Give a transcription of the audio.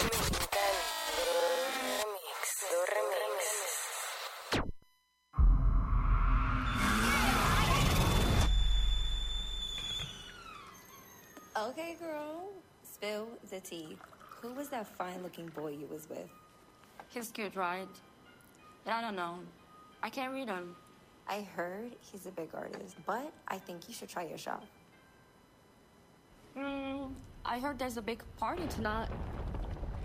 Okay, girl. Spill the tea. Who was that fine-looking boy you was with? He's cute, right? But I don't know. I can't read him. I heard he's a big artist, but I think you should try your shot. I heard there's a big party tonight.